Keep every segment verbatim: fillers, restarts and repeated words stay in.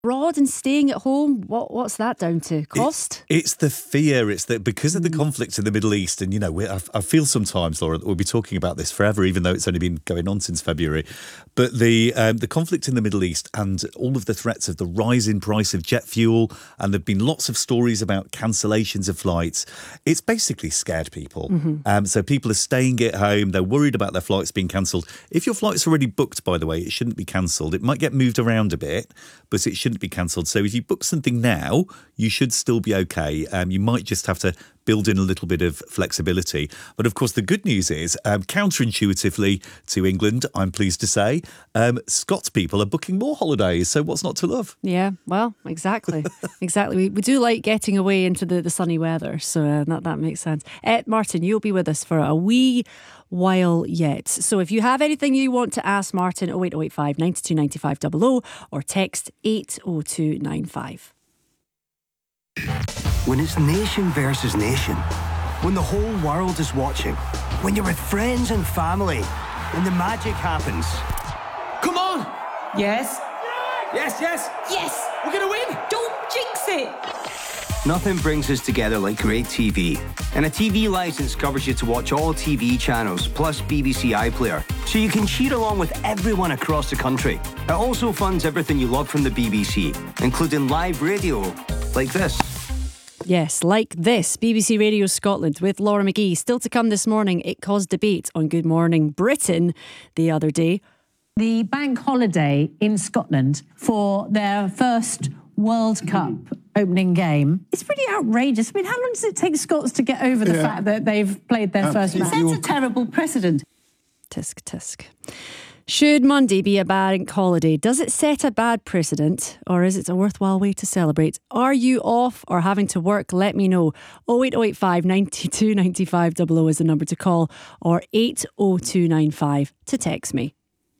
abroad and staying at home. What What's that down to? Cost? It, it's the fear. It's that because of the conflict in the Middle East, and you know, we, I, I feel sometimes, Laura, that we'll be talking about this forever, even though it's only been going on since February. But the um, the conflict in the Middle East and all of the threats of the rise in price of jet fuel, and there've been lots of stories about cancellations of flights. It's basically scared people. Mm-hmm. Um, so people are staying at home. They're worried about their flights being cancelled. If your flight's already booked, by the way, it shouldn't be cancelled. It might get moved around a bit, but it shouldn't be cancelled. So if you book something now, you should still be okay. Um, you might just have to build in a little bit of flexibility. But of course, the good news is, um, counterintuitively to England, I'm pleased to say, um, Scots people are booking more holidays. So what's not to love? Yeah, well, exactly. exactly. We, we do like getting away into the, the sunny weather. So uh, that, that makes sense. Uh, Martin, you'll be with us for a wee while yet. So if you have anything you want to ask Martin, oh eight oh eight five, nine two nine five double oh or text eight oh two nine five. When it's nation versus nation, when the whole world is watching, when you're with friends and family, and the magic happens. Come on! Yes? Yes, yes! Yes! We're gonna win! Don't jinx it! Nothing brings us together like great T V. And a T V licence covers you to watch all T V channels, plus B B C iPlayer, so you can cheer along with everyone across the country. It also funds everything you love from the B B C, including live radio, like this. Yes, like this, B B C Radio Scotland with Laura McGee. Still to come this morning, it caused debate on Good Morning Britain the other day. The bank holiday in Scotland for their first World Cup opening game. It's pretty outrageous. I mean, how long does it take Scots to get over the Yeah. fact that they've played their first match? Absolutely. That's a terrible precedent. Tisk, tisk. Should Monday be a bank holiday? Does it set a bad precedent, or is it a worthwhile way to celebrate? Are you off or having to work? Let me know. oh eight oh eight five, nine two nine five double oh is the number to call, or eight oh two nine five to text me.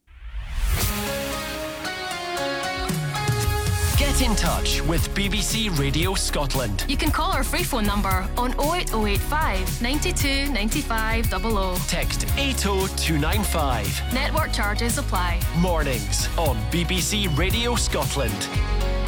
Get in touch with B B C Radio Scotland. You can call our free phone number on oh eight oh eight five, nine two nine five double oh. Text eight oh two nine five. Network charges apply. Mornings on B B C Radio Scotland.